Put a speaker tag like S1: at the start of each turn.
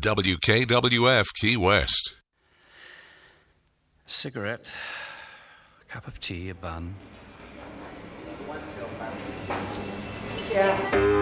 S1: WKWF Key West.
S2: Cigarette, a cup of tea, a bun.
S3: Yeah.